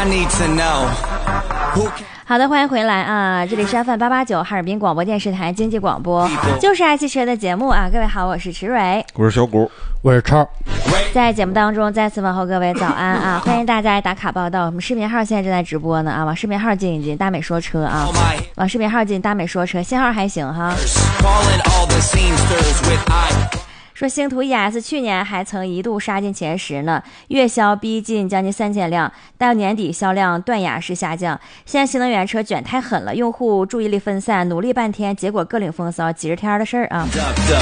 好的，欢迎回来啊！这里是 FM889 哈尔滨广播电视台经济广播，就是爱汽车的节目啊！各位好，我是池蕊， 我是小谷， 我是超。 在节目当中再次问候各位早安啊！欢迎大家打卡报道，我们视频号现在正在直播呢啊！往视频号进一进，大美说车啊！往视频号进，大美说车，信号还行哈。说星途 ES 去年还曾一度杀进前10呢，月销逼近将近3000辆，到年底销量断崖式下降。现在新能源车卷太狠了，用户注意力分散，努力半天，结果各领风骚，几十天的事儿啊！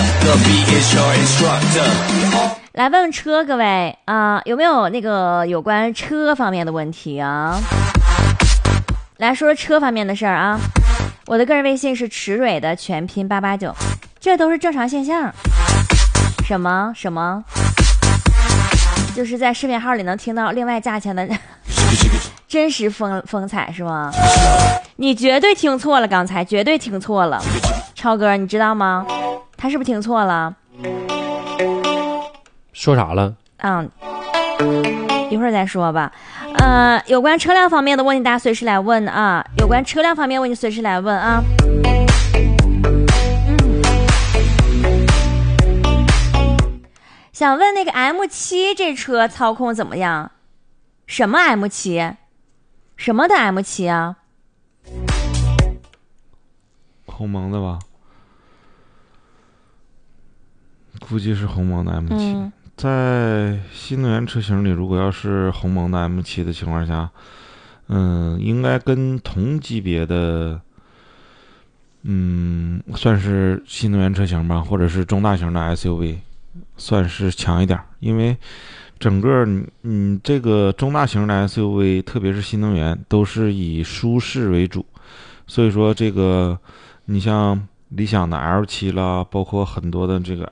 来问问车各位啊，有没有那个有关车方面的问题啊？来说说车方面的事儿啊！我的个人微信是池蕊的全拼889，这都是正常现象。什么？就是在视频号里能听到另外价钱的真实风采是吗？你绝对听错了，刚才绝对听错了，超哥你知道吗？他是不是听错了？ 说啥了？ 一会儿再说吧。有关车辆方面的问题，大家随时来问啊。有关车辆方面问题，随时来问啊。想问那个 M7 这车操控怎么样？什么 M7？ 什么的 M7 啊？ 鸿蒙的吧？估计是鸿蒙的 M7。在新能源车型里，如果要是鸿蒙的 M7 的情况下，应该跟同级别的，算是新能源车型吧，或者是中大型的 SUV。算是强一点，因为整个这个中大型的 SUV， 特别是新能源，都是以舒适为主，所以说这个你像理想的 L7 啦，包括很多的这个